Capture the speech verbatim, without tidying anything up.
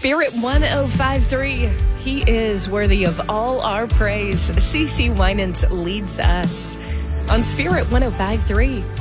Spirit one oh five three. He is worthy of all our praise. CeCe Winans leads us on Spirit one oh five three.